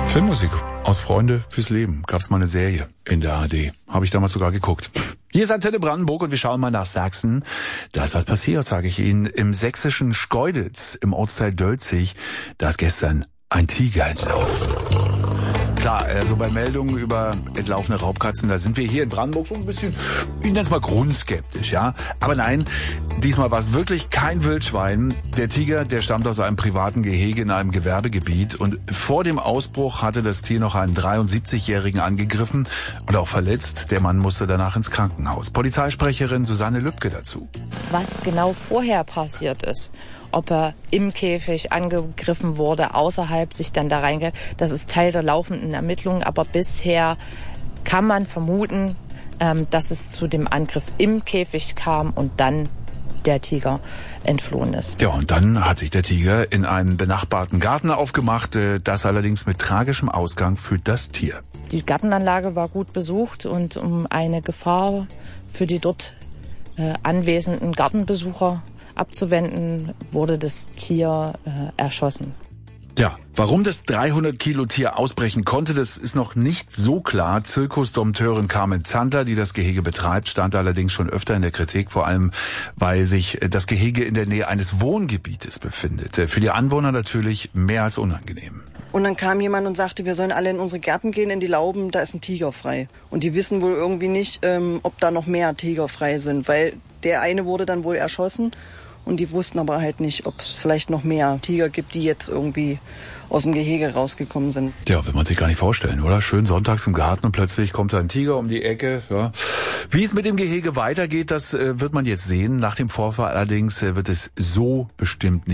Filmmusik aus Freunde fürs Leben. Gab's mal eine Serie in der ARD. Habe ich damals sogar geguckt. Hier ist Antenne Brandenburg und wir schauen mal nach Sachsen. Da ist was passiert, sage ich Ihnen. Im sächsischen Schkeuditz, im Ortsteil Dölzig, da ist gestern ein Tiger entlaufen. Klar, also bei Meldungen über entlaufene Raubkatzen, da sind wir hier in Brandenburg so ein bisschen, ich nenne es mal grundskeptisch, ja. Aber nein, diesmal war es wirklich kein Wildschwein. Der Tiger, der stammt aus einem privaten Gehege in einem Gewerbegebiet und vor dem Ausbruch hatte das Tier noch einen 73-Jährigen angegriffen und auch verletzt. Der Mann musste danach ins Krankenhaus. Polizeisprecherin Susanne Lübke dazu. Was genau vorher passiert ist, ob er im Käfig angegriffen wurde, außerhalb sich dann da reingeht, das ist Teil der laufenden Ermittlungen. Aber bisher kann man vermuten, dass es zu dem Angriff im Käfig kam und dann der Tiger entflohen ist. Ja, und dann hat sich der Tiger in einen benachbarten Garten aufgemacht, das allerdings mit tragischem Ausgang für das Tier. Die Gartenanlage war gut besucht und um eine Gefahr für die dort anwesenden Gartenbesucher abzuwenden, wurde das Tier erschossen. Ja, warum das 300-Kilo-Tier ausbrechen konnte, das ist noch nicht so klar. Zirkusdompteurin Carmen Zandler, die das Gehege betreibt, stand allerdings schon öfter in der Kritik, vor allem weil sich das Gehege in der Nähe eines Wohngebietes befindet. Für die Anwohner natürlich mehr als unangenehm. Und dann kam jemand und sagte, wir sollen alle in unsere Gärten gehen, in die Lauben, da ist ein Tiger frei. Und die wissen wohl irgendwie nicht, ob da noch mehr Tiger frei sind, weil der eine wurde dann wohl erschossen. Und die wussten aber halt nicht, ob es vielleicht noch mehr Tiger gibt, die jetzt irgendwie aus dem Gehege rausgekommen sind. Ja, will man sich gar nicht vorstellen, oder? Schön sonntags im Garten und plötzlich kommt da ein Tiger um die Ecke. Ja. Wie es mit dem Gehege weitergeht, das wird man jetzt sehen. Nach dem Vorfall allerdings wird es so bestimmt nicht